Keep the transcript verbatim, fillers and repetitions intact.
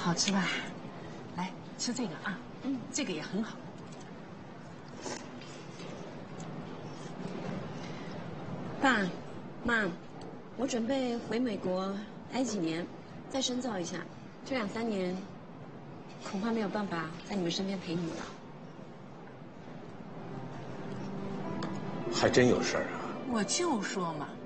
好吃吧？来吃这个啊，嗯，这个也很好。 爸，妈，我准备回美国待几年，再深造一下。这两三年，恐怕没有办法在你们身边陪你们了。 还真有事儿啊！ 我就说嘛，